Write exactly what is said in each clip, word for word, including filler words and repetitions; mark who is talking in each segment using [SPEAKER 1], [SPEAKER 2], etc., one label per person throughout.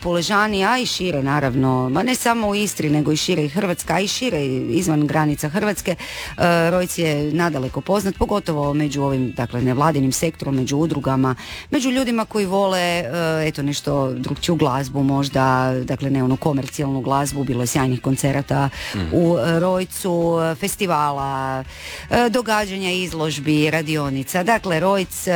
[SPEAKER 1] Puležani, a i šire naravno, ma ne samo u Istri nego i šire i Hrvatska, a i šire izvan granica Hrvatske. Rojc je nadaleko poznat, pogotovo među ovim, dakle, nevladinim sektorom, među udrugama, među ljudima koji vole eto nešto drugčiju glazbu, možda, dakle ne onu komercijalnu glazbu, bilo je sjajnih koncerata mm. u Rojcu, festivala, događanja, izložbi, radionica. Dakle, Rojc,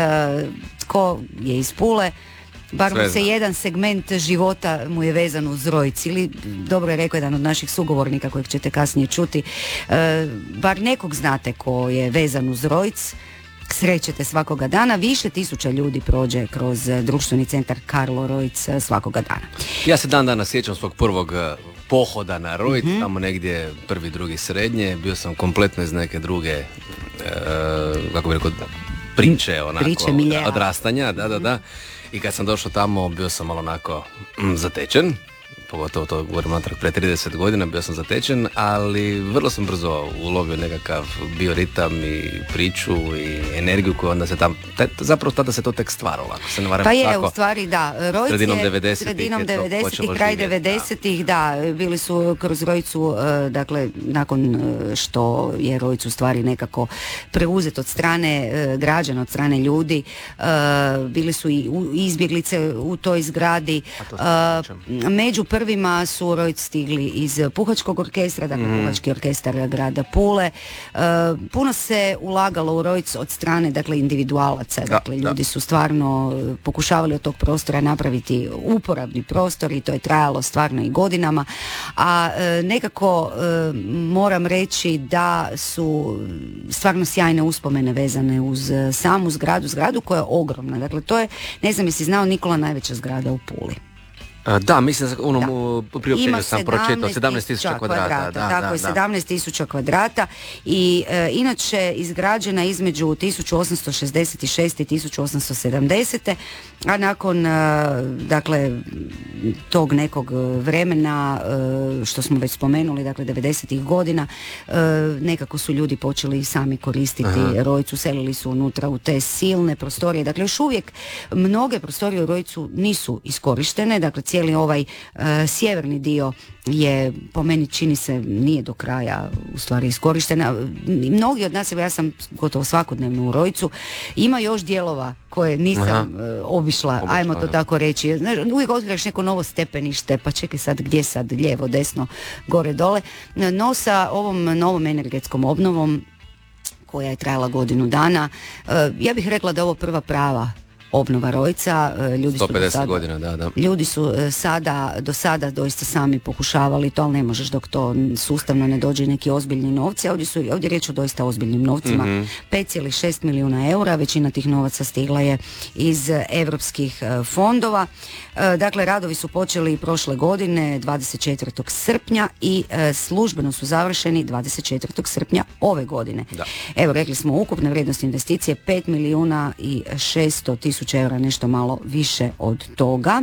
[SPEAKER 1] ko je iz Pule, bar mu se jedan segment života mu je vezan uz Rojc, ili dobro je rekao jedan od naših sugovornika kojeg ćete kasnije čuti, e, bar nekog znate ko je vezan uz Rojc, srećete svakoga dana, više tisuća ljudi prođe kroz društveni centar Karlo Rojc svakoga dana.
[SPEAKER 2] Ja se dan dana sjećam svog prvog pohoda na Rojc, mm-hmm. tamo negdje prvi, drugi, srednje, bio sam kompletno iz neke druge, e, kako bi rekao, priče, onako,
[SPEAKER 1] priče miljeja.
[SPEAKER 2] Odrastanja, da, da, da. I kad sam došao tamo, bio sam malo onako mm, zatečen, pogotovo to govorim natrag pre trideset godina, bio sam zatečen, ali vrlo sam brzo ulovio nekakav bioritam i priču i energiju koju onda se tam, te, zapravo tada se to tek stvaralo, ako se ne varam.
[SPEAKER 1] Pa je,
[SPEAKER 2] tako,
[SPEAKER 1] u stvari da, Rojc
[SPEAKER 2] sredinom
[SPEAKER 1] je
[SPEAKER 2] devedesetih,
[SPEAKER 1] sredinom devedesetih, kraj devedesetih, da. da, bili su kroz Rojcu, dakle, nakon što je Rojc u stvari nekako preuzet od strane građana, od strane ljudi, bili su i izbjeglice u toj zgradi, među prvima su u Rojc stigli iz Puhačkog orkestra, dakle mm. Puhački orkestar grada Pule. E, puno se ulagalo u Rojc od strane, dakle, individualaca. Dakle, da, ljudi da. su stvarno pokušavali od tog prostora napraviti uporabni prostor i to je trajalo stvarno i godinama. A e, nekako e, moram reći da su stvarno sjajne uspomene vezane uz samu zgradu, zgradu koja je ogromna. Dakle, to je, ne znam jesi znao, Nikola, najveća zgrada u Puli.
[SPEAKER 2] Da, mislim da ono, u priopćenju sam pročitao sedamnaest tisuća kvadrata. kvadrata
[SPEAKER 1] da, tako
[SPEAKER 2] da,
[SPEAKER 1] je, sedamnaest tisuća kvadrata i e, inače izgrađena između tisuću osamsto šezdeset šeste i tisuću osamsto sedamdesete a nakon e, dakle tog nekog vremena e, što smo već spomenuli, dakle devedesetih godina, e, nekako su ljudi počeli sami koristiti Aha. Rojcu, selili su unutra u te silne prostorije. Dakle, još uvijek mnoge prostorije u Rojcu nisu iskorištene, dakle cijeli ovaj uh, sjeverni dio je, po meni čini se, nije do kraja u stvari iskorištena. Mnogi od nas, evo ja sam gotovo svakodnevno u Rojcu, ima još dijelova koje nisam uh, obišla, Obično, ajmo to tako reći. Znaš, uvijek otkriješ neko novo stepenište, pa čekaj sad gdje sad, lijevo, desno, gore, dole. No sa ovom novom energetskom obnovom koja je trajala godinu dana, uh, ja bih rekla da je ovo prva prava obnova Rojca. Ljudi
[SPEAKER 2] sto pedeset
[SPEAKER 1] su sada,
[SPEAKER 2] godina, da, da.
[SPEAKER 1] Ljudi su sada, do sada doista sami pokušavali to, ali ne možeš dok to sustavno ne dođe neki ozbiljni novci. Ovdje su, ovdje je riječ o doista ozbiljnim novcima. Mm-hmm. pet zarez šest milijuna eura, većina tih novaca stigla je iz europskih fondova. Dakle, radovi su počeli prošle godine, dvadeset četvrtog srpnja i službeno su završeni dvadeset četvrtog srpnja ove godine. Da. Evo, rekli smo, ukupna vrijednost investicije pet milijuna i šesto tisuća eura, nešto malo više od toga.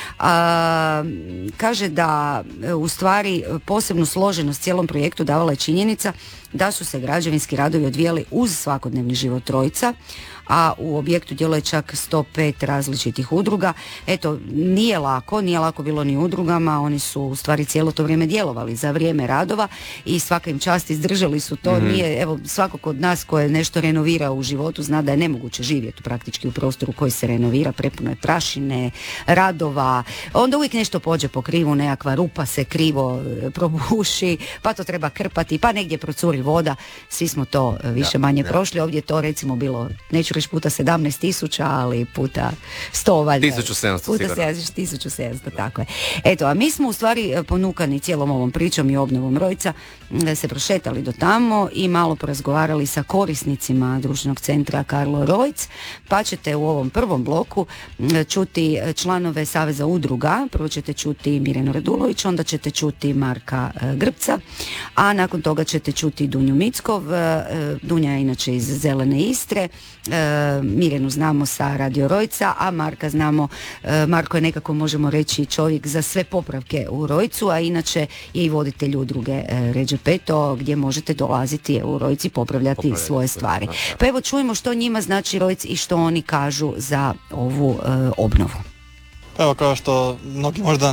[SPEAKER 1] A, kaže da u stvari posebnu složenost cijelom projektu davala je činjenica da su se građevinski radovi odvijali uz svakodnevni život Rojca, a u objektu djeluje čak sto pet različitih udruga. Eto, nije lako, nije lako bilo ni udrugama, oni su u stvari cijelo to vrijeme djelovali za vrijeme radova i svaka im čast, izdržali su to. Mm-hmm. Nije, evo, svakog od nas ko je nešto renovirao u životu zna da je nemoguće živjeti praktički u prostoru koji se renovira, prepuno je prašine, radova, onda uvijek nešto pođe po krivu, nekakva rupa se krivo probuši, pa to treba krpati, pa negdje procuri voda, svi smo to više da, manje da. prošli, ovdje je to recimo bilo, neću reći puta sedamnaest tisuća, ali puta sto valjda.
[SPEAKER 2] tisuću sedamsto
[SPEAKER 1] puta tisuću sedamsto, tako je. Eto, a mi smo u stvari ponukani cijelom ovom pričom i obnovom Rojca se prošetali do tamo i malo porazgovarali sa korisnicima društvenog centra Karlo Rojc, pa ćete u ovom prvom bloku čuti članove Saveza udruga, prvo ćete čuti Mirjanu Radulović, onda ćete čuti Marka Grbca, a nakon toga ćete čuti Dunju Mickov. Dunja je inače iz Zelene Istre, Mirjanu znamo sa Radio Rojca, a Marka znamo, Marko je nekako, možemo reći, čovjek za sve popravke u Rojcu, a inače je i voditelj udruge Ređe Peto, gdje možete dolaziti u Rojci popravljati, popravljati svoje stvari. Pa evo čujemo što njima znači Rojc i što oni kažu za ovu uh, obnovu.
[SPEAKER 3] Evo, kao što mnogi možda